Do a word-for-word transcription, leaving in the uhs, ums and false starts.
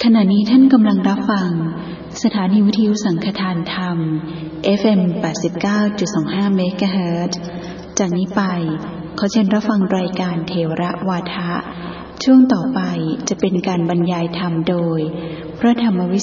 ขณะนี้ท่านกำลังรับฟังสถานีวิทยุสังฆทานธรรม เอฟ เอ็ม แปดสิบเก้าจุดสองห้า เมกะเฮิรตซ์ จากนี้ไปขอเชิญรับฟังรายการเทระวาทะช่วงต่อไปจะเป็นการบรรยายธรรมโดยพระธรรมวิ